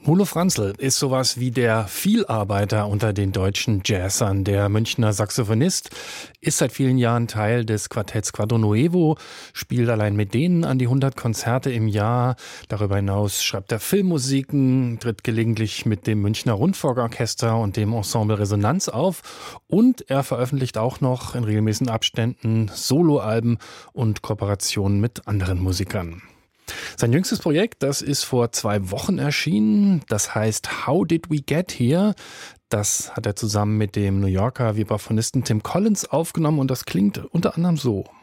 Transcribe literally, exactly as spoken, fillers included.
Mulo Franzl ist sowas wie der Vielarbeiter unter den deutschen Jazzern. Der Münchner Saxophonist ist seit vielen Jahren Teil des Quartetts Quadro Nuevo, spielt allein mit denen an die hundert Konzerte im Jahr. Darüber hinaus schreibt er Filmmusiken, tritt gelegentlich mit dem Münchner Rundfunkorchester und dem Ensemble Resonanz auf und er veröffentlicht auch noch in regelmäßigen Abständen Soloalben und Kooperationen mit anderen Musikern. Sein jüngstes Projekt, das ist vor zwei Wochen erschienen. Das heißt How Did We Get Here? Das hat er zusammen mit dem New Yorker Vibraphonisten Tim Collins aufgenommen und das klingt unter anderem so.